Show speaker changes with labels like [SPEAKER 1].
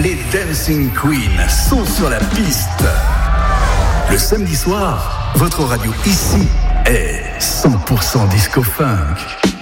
[SPEAKER 1] Les Dancing Queens sont sur la piste. Le samedi soir, votre radio ici est 100% disco funk.